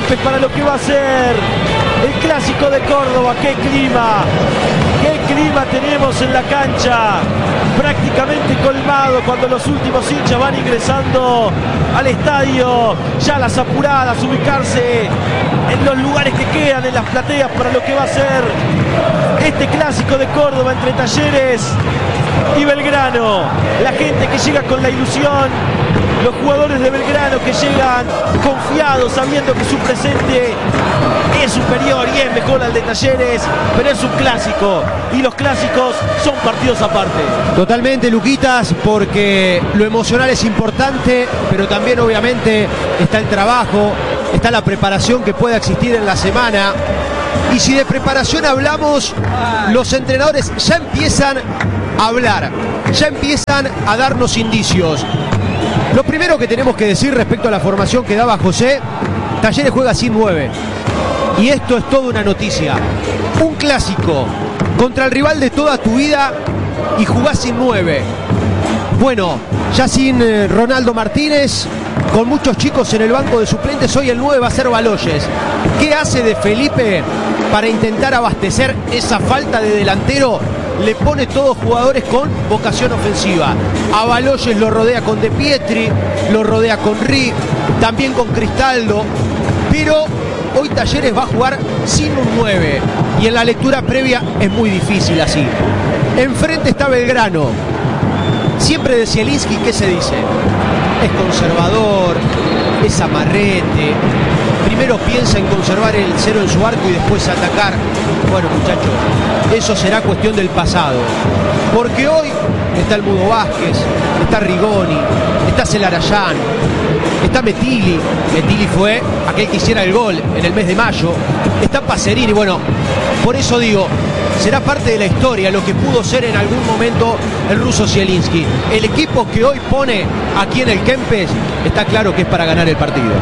Kempes para lo que va a ser el Clásico de Córdoba. ¡Qué clima! ¡Qué clima tenemos en la cancha! Prácticamente colmado cuando los últimos hinchas van ingresando al estadio. Ya las apuradas, ubicarse en los lugares que quedan, en las plateas, para lo que va a ser este Clásico de Córdoba entre Talleres y Belgrano. La gente que llega con la ilusión, los jugadores de Belgrano que llegan confiados, sabiendo que su presente es superior y es mejor al de Talleres, pero es un clásico y los clásicos son partidos aparte. Totalmente, Luquitas, porque lo emocional es importante, pero también obviamente está el trabajo, está la preparación que pueda existir en la semana. Y si de preparación hablamos, los entrenadores ya empiezan a hablar, ya empiezan a darnos indicios. Lo primero que tenemos que decir respecto a la formación que daba José: Talleres juega sin 9. Y esto es toda una noticia. Un clásico contra el rival de toda tu vida y jugás sin 9. Bueno, ya sin Ronaldo Martínez, con muchos chicos en el banco de suplentes, hoy el 9 va a ser Baloyes. ¿Qué hace de Felipe para intentar abastecer esa falta de delantero? Le pone todos jugadores con vocación ofensiva. A Baloyes lo rodea con De Pietri, lo rodea con Rick, también con Cristaldo. Pero hoy Talleres va a jugar sin un 9. Y en la lectura previa es muy difícil así. Enfrente está Belgrano. Siempre de Zielinski, ¿qué se dice? Es conservador, es amarrete. Primero piensa en conservar el 0 en su arco y después atacar. Bueno, muchachos, eso será cuestión del pasado. Porque hoy está el Mudo Vázquez, está Rigoni, está Celarayán, está Metilli. Metilli fue aquel que hiciera el gol en el mes de mayo. Está Pacerini. Bueno, por eso digo, será parte de la historia lo que pudo ser en algún momento el ruso Zielinski. El equipo que hoy pone aquí en el Kempes está claro que es para ganar el partido.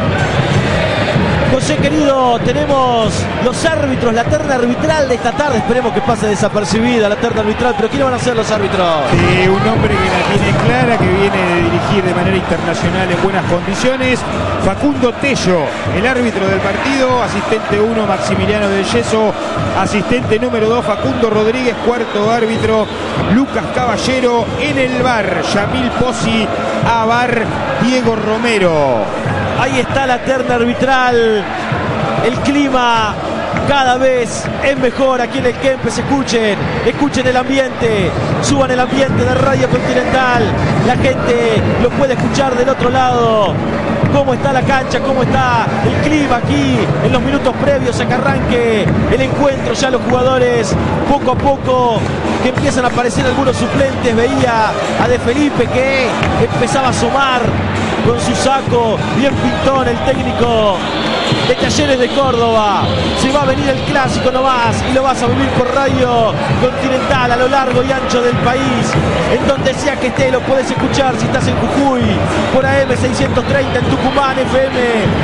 José querido, tenemos los árbitros, la terna arbitral de esta tarde. Esperemos que pase desapercibida la terna arbitral, pero ¿quiénes van a ser los árbitros? Un hombre que la tiene clara, que viene de dirigir de manera internacional en buenas condiciones. Facundo Tello, el árbitro del partido. Asistente 1, Maximiliano del Yeso. Asistente número 2, Facundo Rodríguez. Cuarto árbitro, Lucas Caballero. En el VAR, Yamil Pozzi. A VAR, Diego Romero. Ahí está la terna arbitral. El clima cada vez es mejor aquí en el Kempes. Escuchen el ambiente, suban el ambiente de Radio Continental. La gente lo puede escuchar del otro lado. Cómo está la cancha, cómo está el clima aquí en los minutos previos a que arranque el encuentro. Ya los jugadores poco a poco que empiezan a aparecer algunos suplentes. Veía a De Felipe que empezaba a asomar con su saco, bien pintón el técnico de Talleres de Córdoba. Se va a venir el clásico nomás y lo vas a vivir por Radio Continental a lo largo y ancho del país. En donde sea que esté lo puedes escuchar si estás en Jujuy por AM 630, en Tucumán FM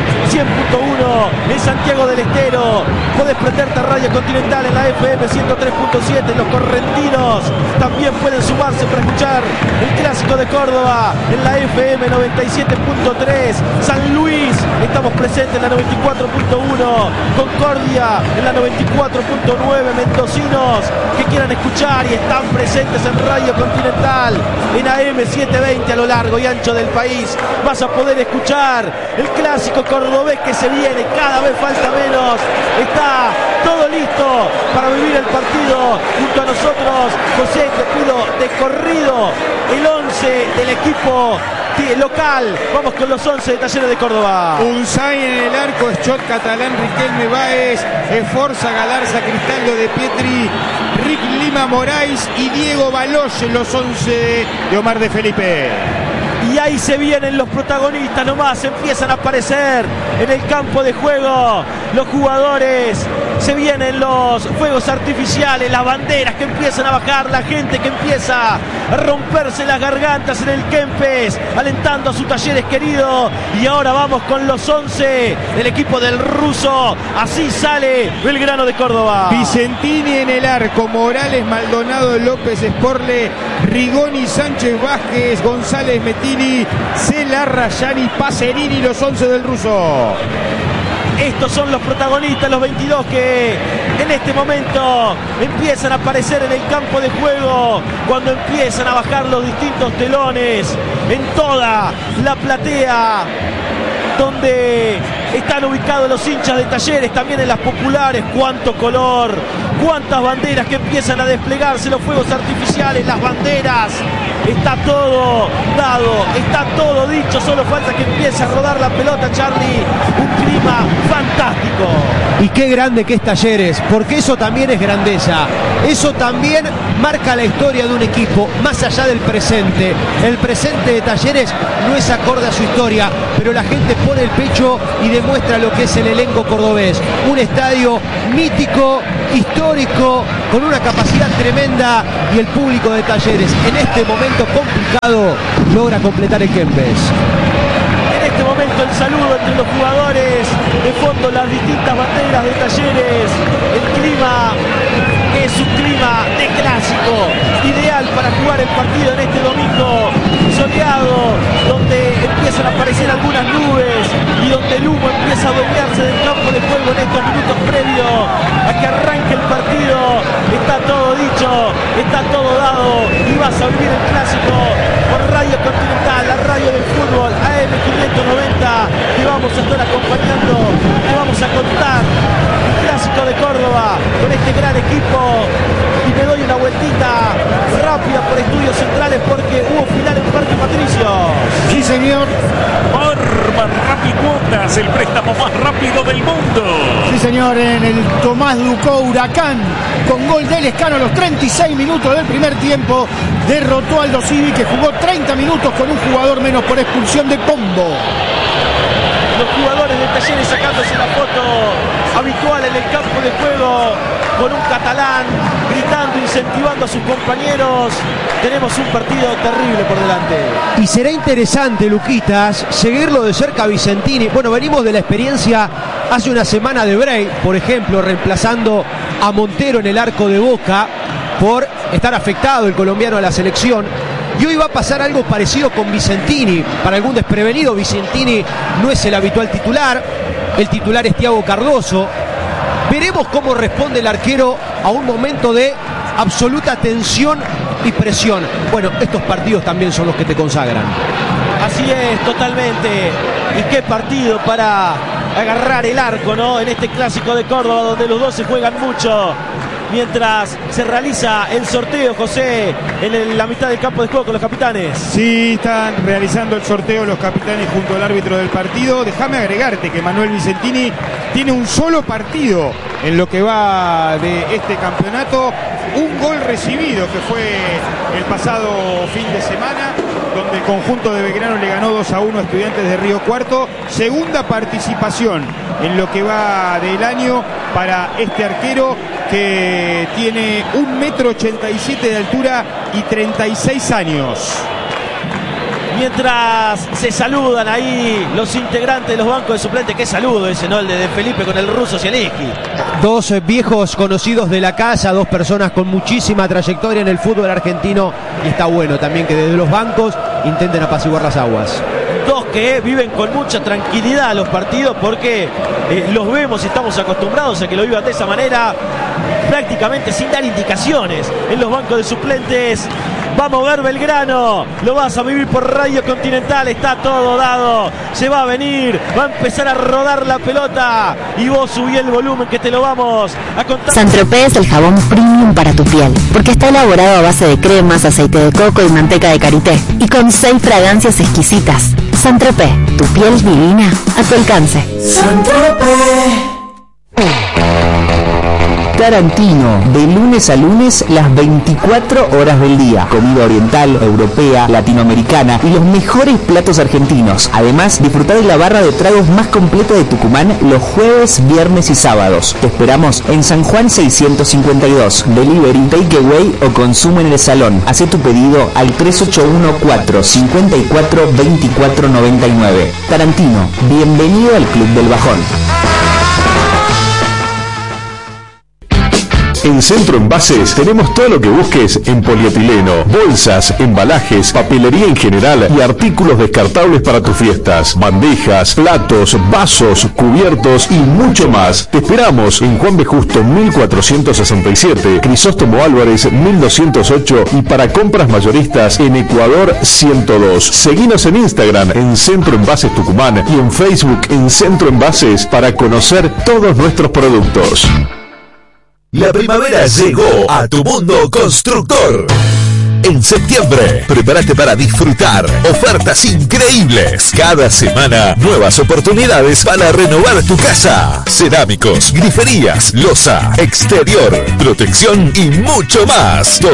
100.1, en Santiago del Estero. Podés prenderte a Radio Continental en la FM 103.7. Los correntinos también pueden sumarse para escuchar el Clásico de Córdoba en la FM 97.3. San Luis, estamos presentes en la 94.1. Concordia en la 94.9. Mendocinos que quieran escuchar y están presentes en Radio Continental en AM 720 a lo largo y ancho del país. Vas a poder escuchar el Clásico cordobés que se viene. Cada vez falta menos. Está todo listo para vivir el partido junto a nosotros. José, te pido de corrido el 11 del equipo local. Vamos con los 11 de Talleres de Córdoba. Unzain en el arco, Schott, Catalán, Riquelme, Báez, Esforza, Galarza, Cristaldo, De Pietri, Rick Lima, Moraes y Diego Baloyes, los 11 de Omar De Felipe. Y ahí se vienen los protagonistas nomás, empiezan a aparecer en el campo de juego los jugadores. Se vienen los fuegos artificiales, las banderas que empiezan a bajar, la gente que empieza a romperse las gargantas en el Kempes, alentando a sus Talleres querido. Y ahora vamos con los 11 del equipo del ruso. Así sale Belgrano de Córdoba. Vicentini en el arco, Morales, Maldonado, López, Sporle, Rigoni, Sánchez, Vázquez, González, Metilli, Celarayán y Pacerini, los 11 del ruso. Estos son los protagonistas, los 22 que en este momento empiezan a aparecer en el campo de juego, cuando empiezan a bajar los distintos telones en toda la platea donde están ubicados los hinchas de Talleres, también en las populares. Cuánto color, cuántas banderas que empiezan a desplegarse, los fuegos artificiales, las banderas. Está todo dado, está todo dicho, solo falta que empiece a rodar la pelota, Charlie. Un clima fantástico. Y qué grande que es Talleres, porque eso también es grandeza. Eso también marca la historia de un equipo, más allá del presente. El presente de Talleres no es acorde a su historia, pero la gente pone el pecho y demuestra lo que es el elenco cordobés. Un estadio mítico, histórico, con una capacidad tremenda, y el público de Talleres en este momento complicado logra completar el Kempes. En este momento el saludo entre los jugadores, de fondo las distintas banderas de Talleres. El clima es un clima de clásico, ideal para jugar el partido en este domingo soleado, donde empiezan a aparecer algunas nubes y donde el humo empieza a adueñarse del campo de juego en estos minutos previos a que arranque el partido. Está todo dicho, está todo dado, y vas a vivir el clásico por Radio Continental, la radio del fútbol, AM 590. Te vamos a estar acompañando, te vamos a contar el clásico de Córdoba con este gran equipo. Y me doy una vueltita rápida por Estudios Centrales porque hubo final en Parque Patricios. Sí, señor. Por Rapicuotas, el préstamo más rápido del mundo. Sí, señor, en el Tomás Ducó Huracán, con gol de Lescano a los 36 minutos del primer tiempo, derrotó a Aldo Civi, que jugó 30 minutos con un jugador menos por expulsión de Pombo. Los jugadores de Talleres sacándose la foto habitual en el campo de juego con un catalán, gritando, incentivando a sus compañeros. Tenemos un partido terrible por delante. Y será interesante, Luquitas, seguirlo de cerca a Vicentini. Bueno, venimos de la experiencia hace una semana de Bray, por ejemplo, reemplazando a Montero en el arco de Boca por estar afectado el colombiano a la selección. Y hoy va a pasar algo parecido con Vicentini. Para algún desprevenido, Vicentini no es el habitual titular. El titular es Thiago Cardoso. Veremos cómo responde el arquero a un momento de absoluta tensión y presión. Bueno, estos partidos también son los que te consagran. Así es, totalmente. Y qué partido para agarrar el arco, ¿no? En este clásico de Córdoba, donde los dos se juegan mucho. Mientras se realiza el sorteo, José, en la mitad del campo de juego con los capitanes. Sí, están realizando el sorteo los capitanes junto al árbitro del partido. Déjame agregarte que Manuel Vicentini tiene un solo partido en lo que va de este campeonato. Un gol recibido, que fue el pasado fin de semana, donde el conjunto de Belgrano le ganó 2-1 a Estudiantes de Río Cuarto. Segunda participación en lo que va del año para este arquero, que tiene 1,87 m de altura y 36 años. Mientras se saludan ahí los integrantes de los bancos de suplentes. Qué saludo ese, ¿no? El de Felipe con el ruso Zielinski. Dos viejos conocidos de la casa, dos personas con muchísima trayectoria en el fútbol argentino, y está bueno también que desde los bancos intenten apaciguar las aguas. Dos que viven con mucha tranquilidad los partidos porque los vemos y estamos acostumbrados a que lo vivan de esa manera, prácticamente sin dar indicaciones en los bancos de suplentes. Va a mover Belgrano, lo vas a vivir por Radio Continental, está todo dado, se va a venir, va a empezar a rodar la pelota y vos subí el volumen que te lo vamos a contar. Saint-Tropez es el jabón premium para tu piel, porque está elaborado a base de cremas, aceite de coco y manteca de karité, y con 6 fragancias exquisitas. Saint-Tropez, tu piel divina a tu alcance. Saint-Tropez. Tarantino, de lunes a lunes, las 24 horas del día. Comida oriental, europea, latinoamericana y los mejores platos argentinos. Además, disfrutar de la barra de tragos más completa de Tucumán los jueves, viernes y sábados. Te esperamos en San Juan 652. Delivery, takeaway o consumo en el salón. Haz tu pedido al 3814-542499. Tarantino, bienvenido al Club del Bajón. En Centro Envases tenemos todo lo que busques en polietileno, bolsas, embalajes, papelería en general y artículos descartables para tus fiestas, bandejas, platos, vasos, cubiertos y mucho más. Te esperamos en Juan B. Justo 1467, Crisóstomo Álvarez 1208 y para compras mayoristas en Ecuador 102. Seguinos en Instagram en Centro Envases Tucumán y en Facebook en Centro Envases para conocer todos nuestros productos. La primavera llegó a tu mundo constructor. En septiembre, prepárate para disfrutar ofertas increíbles. Cada semana, nuevas oportunidades para renovar tu casa. Cerámicos, griferías, loza, exterior, protección y mucho más.